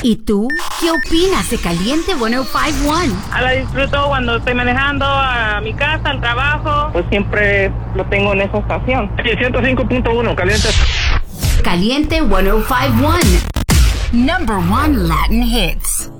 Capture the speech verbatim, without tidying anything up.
¿Y tú? ¿Qué opinas de Caliente ciento cincuenta y uno? Ah, la disfruto cuando estoy manejando a mi casa, al trabajo. Pues siempre lo tengo en esa estación. ciento cinco punto uno, Caliente. Caliente ciento cincuenta y uno. Number one Latin hits.